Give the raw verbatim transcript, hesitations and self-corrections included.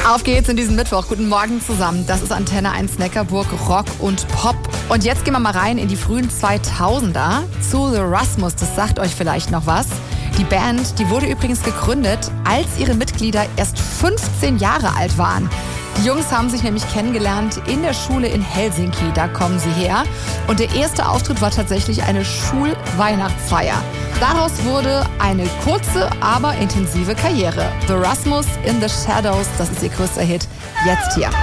Auf geht's in diesen Mittwoch. Guten Morgen zusammen. Das ist Antenne eins Neckarburg, Rock und Pop. Und jetzt gehen wir mal rein in die frühen zweitausender zu The Rasmus. Das sagt euch vielleicht noch was. Die Band, die wurde übrigens gegründet, als ihre Mitglieder erst fünfzehn Jahre alt waren. Die Jungs haben sich nämlich kennengelernt in der Schule in Helsinki. Da kommen sie her. Und der erste Auftritt war tatsächlich eine Schulweihnachtsfeier. Daraus wurde eine kurze, aber intensive Karriere. The Rasmus in the Shadows, das ist ihr größter Hit. Jetzt hier.